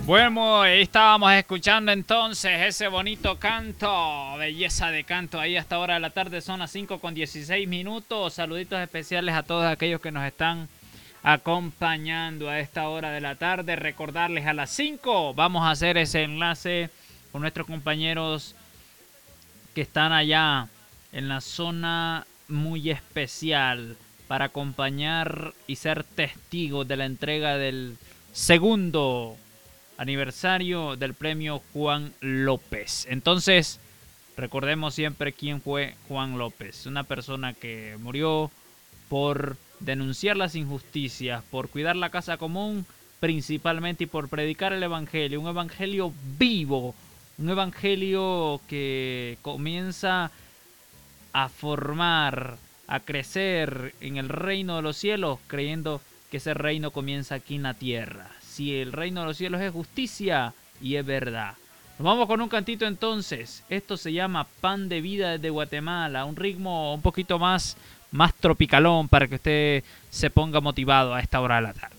Bueno, ahí estábamos escuchando entonces ese bonito canto, belleza de canto ahí hasta hora de la tarde, son las 5:16. Saluditos especiales a todos aquellos que nos están acompañando a esta hora de la tarde. Recordarles a las 5 vamos a hacer ese enlace con nuestros compañeros que están allá en la zona muy especial para acompañar y ser testigos de la entrega del segundo aniversario del premio Juan López. Entonces, recordemos siempre quién fue Juan López. Una persona que murió por denunciar las injusticias, por cuidar la casa común principalmente y por predicar el evangelio. Un evangelio vivo, un evangelio que comienza a formar, a crecer en el reino de los cielos, creyendo que ese reino comienza aquí en la tierra. Si el reino de los cielos es justicia y es verdad. Nos vamos con un cantito entonces. Esto se llama Pan de Vida desde Guatemala. Un ritmo un poquito más tropicalón para que usted se ponga motivado a esta hora de la tarde.